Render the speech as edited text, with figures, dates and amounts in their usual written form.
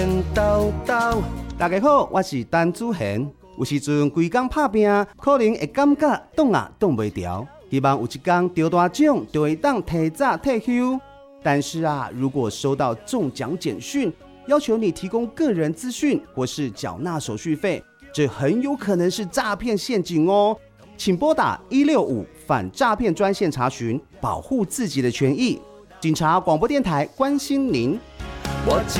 大家好，我是陈子贤。有时阵规工打拼，可能会感觉挡袂牢。希望有一天得大奖，就会当提早退休。但是如果收到中奖简讯，要求你提供个人资讯或是缴纳手续费，这很有可能是诈骗陷阱哦。请拨打165反诈骗专线查询，保护自己的权益。警察广播电台关心您。我